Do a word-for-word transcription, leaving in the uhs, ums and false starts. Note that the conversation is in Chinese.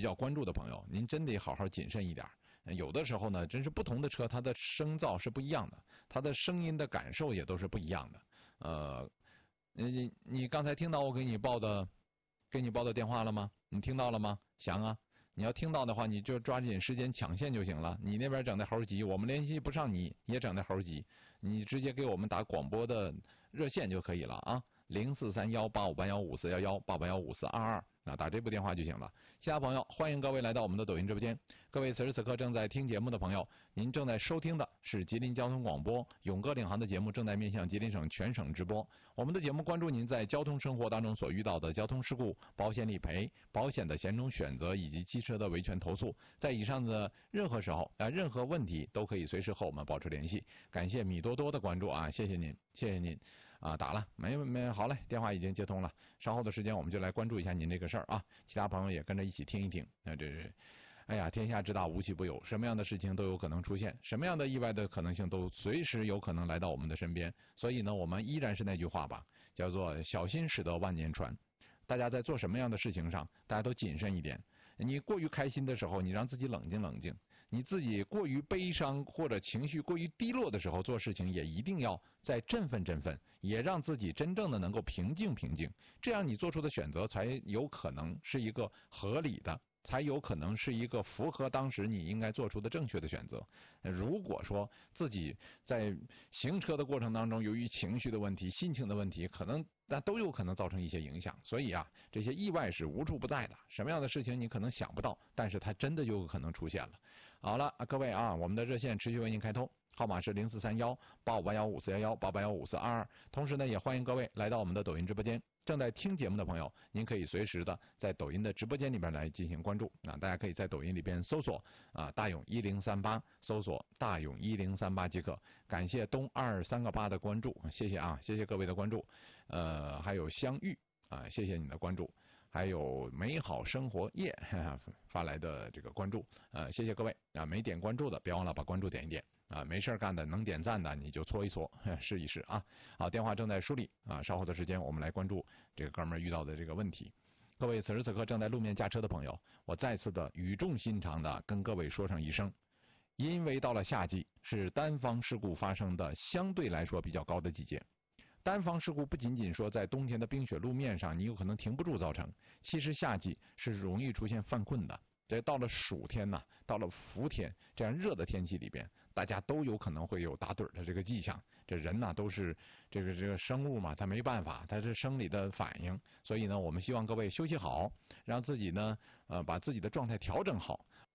较关注的朋友，您真得好好谨慎一点。有的时候呢，真是不同的车，它的声噪是不一样的，它的声音的感受也都是不一样的。呃，你你刚才听到我给你报的，给你报的电话了吗？你听到了吗？翔啊，你要听到的话，你就抓紧时间抢线就行了。你那边整的猴急，我们联系不上你，也整的猴急，你直接给我们打广播的热线就可以了啊，零四三幺八五八幺五四幺幺八八幺五四二二。那打这部电话就行了。其他朋友，欢迎各位来到我们的抖音直播间。各位此时此刻正在听节目的朋友，您正在收听的是吉林交通广播勇哥领航的节目，正在面向吉林省全省直播。我们的节目关注您在交通生活当中所遇到的交通事故、保险理赔、保险的险种选择以及汽车的维权投诉。在以上的任何时候啊、呃，任何问题都可以随时和我们保持联系。感谢米多多的关注啊，谢谢您，谢谢您啊，打了没没好嘞，电话已经接通了。稍后的时间我们就来关注一下您这个事儿啊，其他朋友也跟着一起听一听。那这是，哎呀，天下之大无奇不有，什么样的事情都有可能出现，什么样的意外的可能性都随时有可能来到我们的身边。所以呢，我们依然是那句话吧，叫做小心驶得万年船。大家在做什么样的事情上，大家都谨慎一点。你过于开心的时候，你让自己冷静冷静；你自己过于悲伤或者情绪过于低落的时候，做事情也一定要再振奋振奋，也让自己真正的能够平静平静。这样你做出的选择才有可能是一个合理的，才有可能是一个符合当时你应该做出的正确的选择。如果说自己在行车的过程当中，由于情绪的问题、心情的问题，可能那都有可能造成一些影响。所以啊，这些意外是无处不在的，什么样的事情你可能想不到，但是它真的就有可能出现了。好了，各位啊，我们的热线持续为您开通，号码是零四三幺八五八幺五四幺幺八八幺五四二二。同时呢，也欢迎各位来到我们的抖音直播间。正在听节目的朋友，您可以随时的在抖音的直播间里边来进行关注啊，大家可以在抖音里边搜索啊大勇一零三八，搜索大勇一零三八即可。感谢东二三个八的关注，谢谢啊，谢谢各位的关注。呃，还有相遇啊，谢谢你的关注。还有美好生活夜发来的这个关注，呃，谢谢各位啊，没点关注的别忘了把关注点一点啊，没事干的能点赞的你就搓一搓，试一试啊。好，电话正在梳理啊，稍后的时间我们来关注这个哥们儿遇到的这个问题。各位此时此刻正在路面驾车的朋友，我再次的语重心长的跟各位说上一声，因为到了夏季是单方事故发生的相对来说比较高的季节。单方事故不仅仅说在冬天的冰雪路面上你有可能停不住造成，其实夏季是容易出现犯困的。这到了暑天呐、啊，到了伏天这样热的天气里边，大家都有可能会有打盹的这个迹象。这人呐、啊、都是这个这个生物嘛，他没办法，他是生理的反应。所以呢，我们希望各位休息好，让自己呢呃把自己的状态调整好，